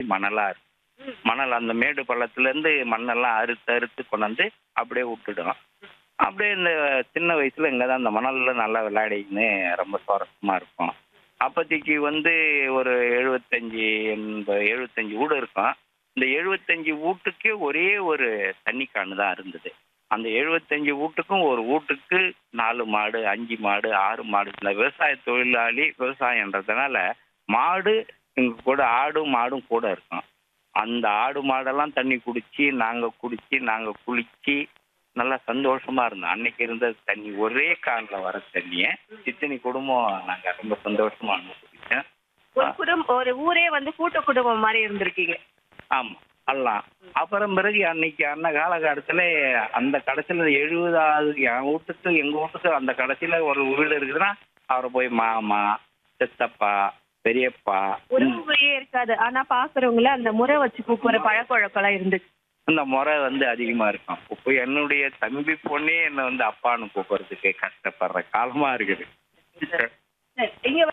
மணலா இருக்கும். மணல் அந்த மேடு பள்ளத்துல இருந்து மண்ணெல்லாம் அறுத்து அறுத்து கொண்டாந்து அப்படியே விட்டுடும். அப்படியே இந்த சின்ன வயசுல இங்கதான் அந்த மணல்ல நல்லா விளையாடிக்கின்னு ரொம்ப சுவாரஸ்யமா இருக்கும். அப்போதைக்கு ஒரு 75 75 வீடு இருக்கும். இந்த 75 வீட்டுக்கே ஒரே ஒரு தண்ணி கேன் தான் இருந்தது. அந்த 75 வீட்டுக்கும் ஒரு வீட்டுக்கு 4 மாடு, 5 மாடு, 6 மாடு. இந்த விவசாய தொழிலாளி விவசாயம்ன்றதுனால மாடு எங்க கூட ஆடும் மாடும் கூட இருக்கும். அந்த ஆடு மாடெல்லாம் தண்ணி குடிச்சு, நாங்க குளிச்சு நல்லா சந்தோஷமா இருந்தோம். அன்னைக்கு இருந்த தண்ணி ஒரே கான்ல வர தண்ணிய இத்தனை குடும்பம் நாங்க ரொம்ப சந்தோஷமா அனுபவிச்சோம். ஒரு ஊரே கூட்டு குடும்பம் மாதிரி இருந்திருக்கீங்க. ஆமா. எல்லாம். அப்புறம் பிறகு அன்னைக்கு அந்த காலகட்டத்துல அந்த கடைசியில 70வது என் வீட்டுக்கு எங்க வீட்டுக்கு அந்த கடைசியில ஒரு வீடு இருக்குதுன்னா அவரை போய் மாமா, சித்தப்பா, பெரியப்பா உறவுகளே இருக்காது. ஆனா பாக்குறவங்கள அந்த முறை வச்சு கூப்பிடுற பழக்க வழக்கம் இருந்துச்சு. அந்த முறை அதிகமா இருக்கும். இப்போ என்னுடைய தம்பி பொண்ணே என்ன அப்பான்னு கூப்பிடுறதுக்கு கஷ்டப்படுற காலமா இருக்குது. இங்க